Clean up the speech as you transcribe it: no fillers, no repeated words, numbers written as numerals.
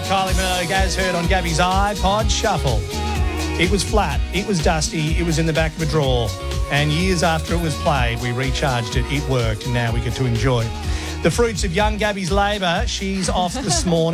Kylie Minogue, as heard on Gabby's iPod Shuffle. It was flat, it was dusty, it was in the back of a drawer. And years after it was played, we recharged it, it worked, and now we get to enjoy it. The fruits of young Gabby's labour, she's off this morning.